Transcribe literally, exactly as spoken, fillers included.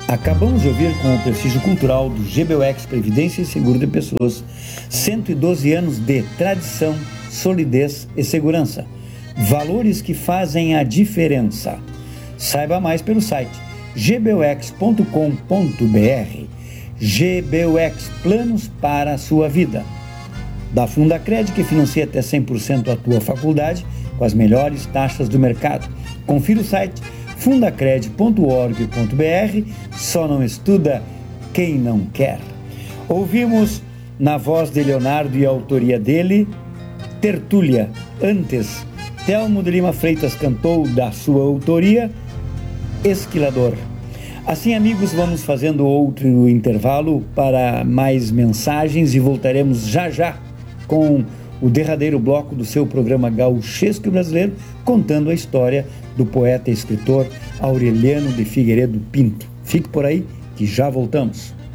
Acabamos de ouvir com o prestígio cultural do G B U X Previdência e Seguro de Pessoas, cento e doze anos de tradição, solidez e segurança. Valores que fazem a diferença. Saiba mais pelo site g b u x ponto com ponto b r. G B U X, planos para a sua vida. Da Fundacred, que financia até cem por cento a tua faculdade com as melhores taxas do mercado. Confira o site fundacred ponto org ponto b r. Só não estuda quem não quer. Ouvimos, na voz de Leonardo e a autoria dele, Tertúlia. Antes, Telmo de Lima Freitas cantou, da sua autoria, Esquilador. Assim, amigos, vamos fazendo outro intervalo para mais mensagens e voltaremos já já com o derradeiro bloco do seu programa Gauchesco Brasileiro, contando a história do poeta e escritor Aureliano de Figueiredo Pinto. Fique por aí que já voltamos.